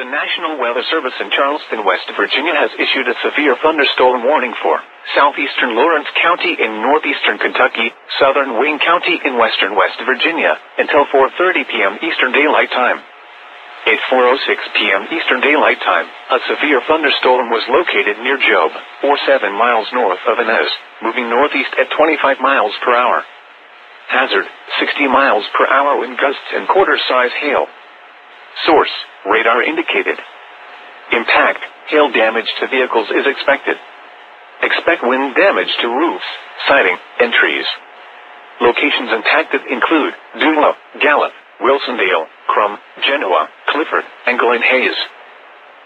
National Weather Service in Charleston, West Virginia has issued a severe thunderstorm warning for southeastern Lawrence County in northeastern Kentucky, southern Wayne County in western West Virginia, until 4:30 p.m. Eastern Daylight Time. At 4:06 p.m. Eastern Daylight Time, a severe thunderstorm was located near Job, or 7 miles north of Inez, moving northeast at 25 miles per hour. Hazard, 60 miles per hour wind gusts and quarter-size hail. Source, radar indicated. Impact, hail damage to vehicles is expected. Expect wind damage to roofs, siding, and trees. Locations impacted include Dula, Gallup, Wilsondale, Crum, Genoa, Clifford, and Glen Hayes.